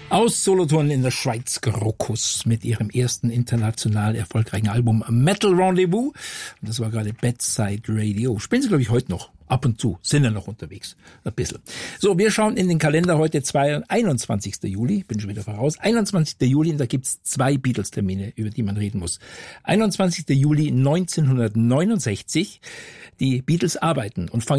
Aus Solothurn in der Schweiz, Krokus mit ihrem ersten international erfolgreichen Album Metal Rendezvous. Und das war gerade Bedside Radio. Spielen sie, glaube ich, heute noch. Ab und zu sind ja noch unterwegs. Ein bisschen. So, wir schauen in den Kalender heute 21. Juli. Bin schon wieder voraus. 21. Juli, und da gibt's 2 Beatles-Termine, über die man reden muss. 21. Juli 1969. Die Beatles arbeiten und fangen